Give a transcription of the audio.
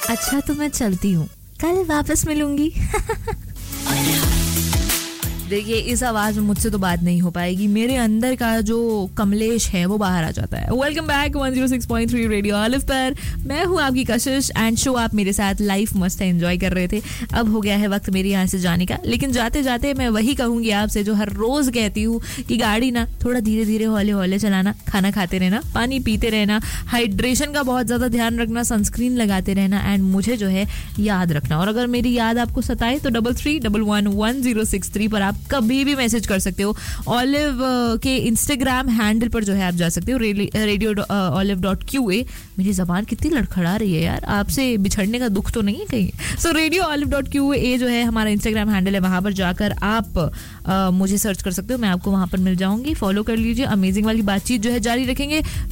अच्छा तो मैं चलती हूँ, कल वापस मिलूंगी। देखिए इस आवाज में मुझसे तो बात नहीं हो पाएगी, मेरे अंदर का जो कमलेश है वो बाहर आ जाता है। वेलकम बैक 106.3 रेडियो ऑलिव पर, मैं हूँ आपकी कशिश एंड शो आप मेरे साथ लाइफ मस्त एंजॉय कर रहे थे। अब हो गया है वक्त मेरे यहाँ से जाने का, लेकिन जाते जाते मैं वही कहूंगी आपसे जो हर रोज कहती हूँ कि गाड़ी ना थोड़ा धीरे धीरे हौले हौले चलाना, खाना खाते रहना, पानी पीते रहना, हाइड्रेशन का बहुत ज्यादा ध्यान रखना, सनस्क्रीन लगाते रहना एंड मुझे जो है याद रखना। और अगर मेरी याद आपको सताए तो 33111063 पर आप कभी भी मैसेज कर सकते हो। ऑलिव के इंस्टाग्राम हैंडल पर जो है आप जा सकते हो, radio.olive.qa। मेरी जबान कितनी लड़खड़ा रही है यार, आपसे बिछड़ने का दुख तो नहीं है कहीं। सो radio.olive.qa जो है हमारा इंस्टाग्राम हैंडल है, वहां पर जाकर आप मुझे सर्च कर सकते हो, मैं आपको वहां पर मिल जाऊंगी। फॉलो कर लीजिए, अमेजिंग वाली बातचीत जो है जारी रखेंगे।